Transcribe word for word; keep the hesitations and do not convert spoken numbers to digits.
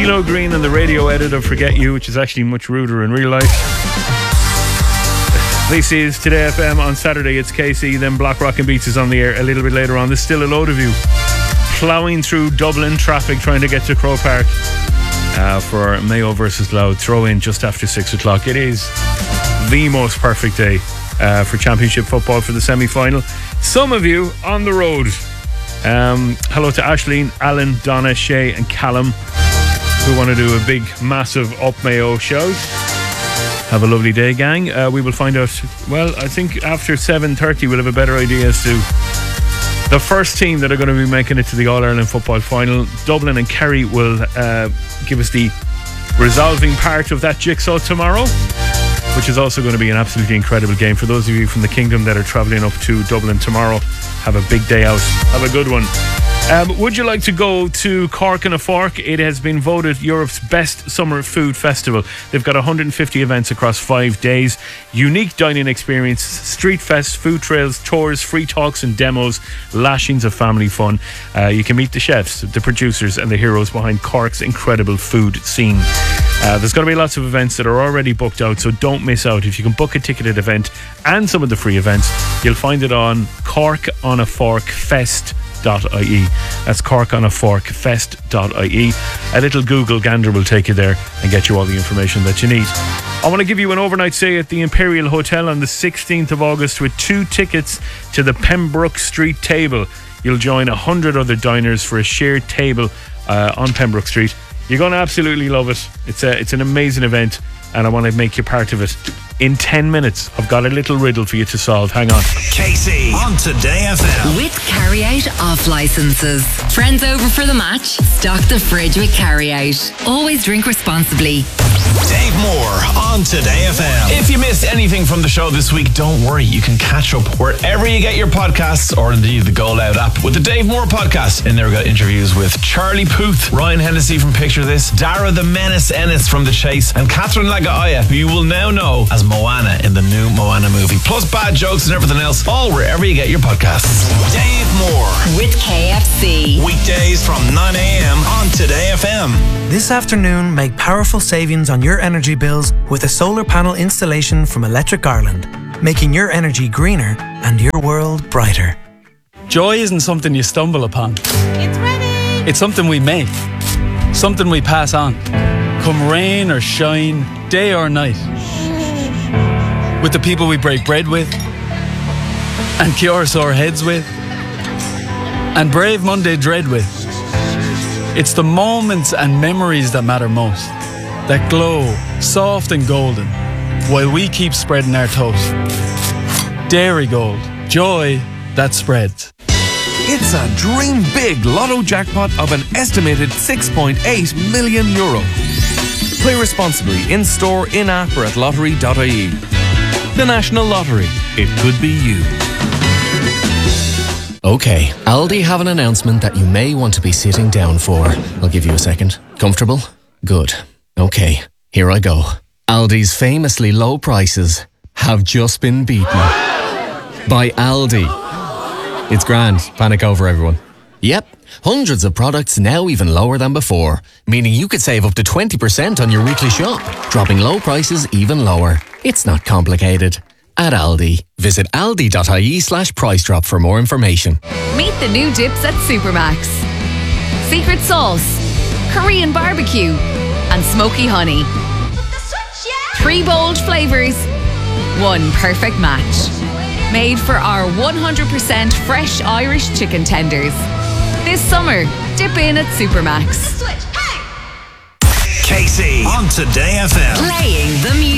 CeeLo Green and the radio edit of Forget You, which is actually much ruder in real life. This is Today F M on Saturday. It's K C, then Black Rock and Beats is on the air a little bit later on. There's still a load of you ploughing through Dublin traffic trying to get to Croke Park uh, for Mayo versus Louth. Throw in just after six o'clock. It is the most perfect day uh, for Championship football for the semi-final. Some of you on the road. Um, hello to Aisling, Alan, Donna, Shay and Callum, who want to do a big, massive Up Mayo shout. Have a lovely day, gang. Uh, we will find out, well, I think after seven thirty we'll have a better idea as to the first team that are going to be making it to the All-Ireland football final. Dublin and Kerry will uh, give us the resolving part of that jigsaw tomorrow, which is also going to be an absolutely incredible game. For those of you from the Kingdom that are travelling up to Dublin tomorrow, have a big day out. Have a good one. Um, would you like to go to Cork on a Fork? It has been voted Europe's best summer food festival. They've got one hundred fifty events across five days. Unique dining experience, street fest, food trails, tours, free talks and demos, lashings of family fun. Uh, you can meet the chefs, the producers and the heroes behind Cork's incredible food scene. Uh, there's going to be lots of events that are already booked out, so don't miss out. If you can book a ticketed event and some of the free events, you'll find it on cork on a fork fest dot I E. That's cork on a fork fest dot I E. A little Google gander will take you there and get you all the information that you need. I want to give you an overnight stay at the Imperial Hotel on the sixteenth of August with two tickets to the Pembroke Street Table. You'll join a hundred other diners for a shared table uh, on Pembroke Street. You're going to absolutely love it. It's a, it's an amazing event, and I want to make you part of it. In ten minutes, I've got a little riddle for you to solve. Hang on. K C on Today F M. With Carry Out off licenses. Friends over for the match? Stock the fridge with Carry Out. Always drink responsibly. Dave Moore on Today F M. If you missed anything from the show this week, don't worry. You can catch up wherever you get your podcasts, or indeed the Go Loud app with the Dave Moore podcast. In there we got interviews with Charlie Puth, Ryan Hennessy from Picture This, Dara the Menace Ennis from The Chase, and Catherine Lagaia, who you will now know as Moana in the new Moana movie. Plus bad jokes and everything else, all wherever you get your podcasts. Dave Moore with K F C. Weekdays from nine a.m. on Today F M. This afternoon, make powerful savings on your energy bills with a solar panel installation from Electric Ireland, making your energy greener and your world brighter. Joy isn't something you stumble upon. It's ready. It's something we make, something we pass on. Come rain or shine, day or night. With the people we break bread with, and cure sore heads with, and brave Monday dread with. It's the moments and memories that matter most, that glow soft and golden, while we keep spreading our toast. Dairy Gold, joy that spreads. It's a dream big lotto jackpot of an estimated six point eight million euro. Play responsibly in store, in app or at lottery dot I E. The National Lottery. It could be you. Okay, Aldi have an announcement that you may want to be sitting down for. I'll give you a second. Comfortable? Good. Okay, here I go. Aldi's famously low prices have just been beaten by Aldi. It's grand. Panic over, everyone. Yep, hundreds of products now even lower than before, meaning you could save up to twenty percent on your weekly shop, dropping low prices even lower. It's not complicated. At Aldi, visit aldi dot I E slash price drop for more information. Meet the new dips at Supermax. Secret sauce, Korean barbecue, and smoky honey. Three bold flavours, one perfect match. Made for our one hundred percent fresh Irish chicken tenders. This summer, dip in at Supermax. K C on Today F M. Playing the music.